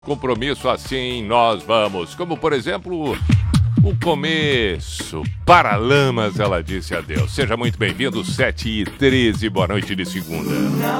Compromisso assim nós vamos. Como, por exemplo, o começo. Paralamas, ela disse adeus. Seja muito bem-vindo, 7h13. Boa noite de segunda.